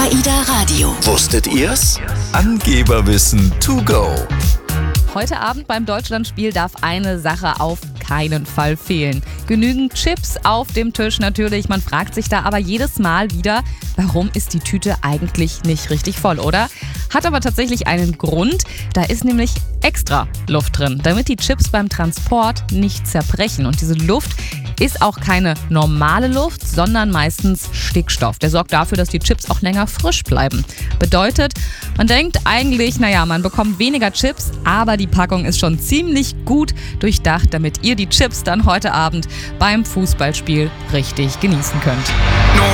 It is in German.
AIDA Radio. Wusstet ihr's? Angeberwissen to go. Heute Abend beim Deutschlandspiel darf eine Sache auf keinen Fall fehlen. Genügend Chips auf dem Tisch natürlich. Man fragt sich da aber jedes Mal wieder, warum ist die Tüte eigentlich nicht richtig voll, oder? Hat aber tatsächlich einen Grund. Da ist nämlich extra Luft drin, damit die Chips beim Transport nicht zerbrechen. Und diese Luft ist auch keine normale Luft, sondern meistens Stickstoff. Der sorgt dafür, dass die Chips auch länger frisch bleiben. Bedeutet, man denkt eigentlich, man bekommt weniger Chips, aber die Packung ist schon ziemlich gut durchdacht, damit ihr die Chips dann heute Abend beim Fußballspiel richtig genießen könnt.